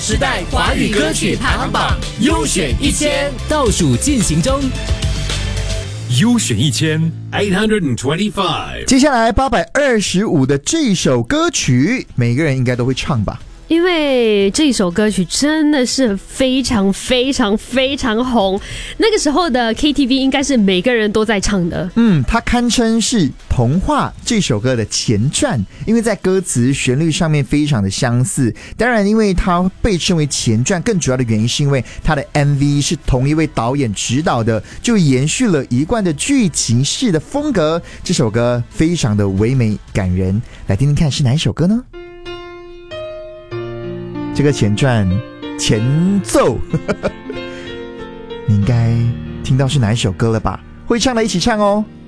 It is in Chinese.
时代华语歌曲排行榜优选1000倒数进行中。 优选1000，825。 接下来825的这首歌曲，每个人应该都会唱吧？ 因为这首歌曲真的是非常非常非常红，那个时候的 KTV 应该是每个人都在唱的。 它堪称是《童话》这首歌的前传，因为在歌词旋律上面非常的相似。当然因为它被称为前传，更主要的原因是因为它的 MV 是同一位导演指导的，就延续了一贯的剧情式的风格。这首歌非常的唯美感人，来听听看是哪一首歌呢？这个前传前奏你应该听到是哪一首歌了吧？会唱的一起唱哦。